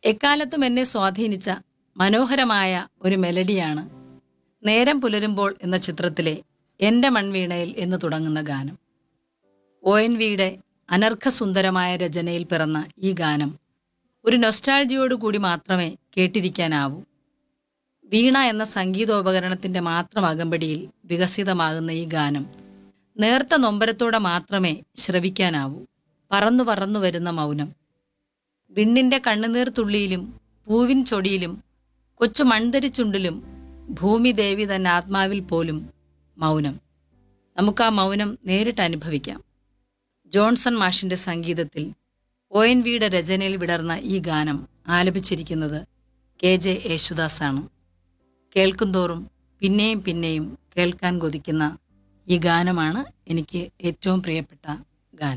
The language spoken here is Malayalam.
എക്കാലത്തും എന്നെ സ്വാധീനിച്ച മനോഹരമായ ഒരു മെലഡിയാണ് നേരം പുലരുമ്പോൾ എന്ന ചിത്രത്തിലെ എന്റെ മൺവീണയിൽ എന്ന് തുടങ്ങുന്ന ഗാനം. ONVയുടെ അനർഘസുന്ദരമായ രചനയിൽ പിറന്ന ഈ ഗാനം ഒരു നൊസ്റ്റാൾജിയോടുകൂടി മാത്രമേ കേട്ടിരിക്കാനാവൂ. വീണ എന്ന സംഗീതോപകരണത്തിന്റെ മാത്രം അകമ്പടിയിൽ വികസിതമാകുന്ന ഈ ഗാനം നേർത്ത നൊമ്പരത്തോടെ മാത്രമേ ശ്രവിക്കാനാവൂ. പറന്നു പറന്നു വരുന്ന മൗനം, വിണ്ണിന്റെ കണ്ണുനീർ തുള്ളിയിലും പൂവിൻ ചൊടിയിലും കൊച്ചു മൺതരിച്ചുണ്ടിലും ഭൂമിദേവി തന്നെ ആത്മാവിൽ പോലും മൗനം. നമുക്ക് ആ മൗനം നേരിട്ട് അനുഭവിക്കാം. ജോൺസൺ മാഷിന്റെ സംഗീതത്തിൽ ONVയുടെ രചനയിൽ വിടർന്ന ഈ ഗാനം ആലപിച്ചിരിക്കുന്നത് KJ യേശുദാസാണ്. കേൾക്കുന്തോറും പിന്നെയും പിന്നെയും കേൾക്കാൻ കൊതിക്കുന്ന ഈ ഗാനമാണ് എനിക്ക് ഏറ്റവും പ്രിയപ്പെട്ട